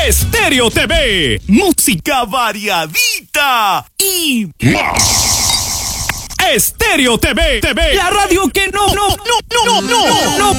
Estéreo TV, música variadita y más. Estéreo TV, la radio que no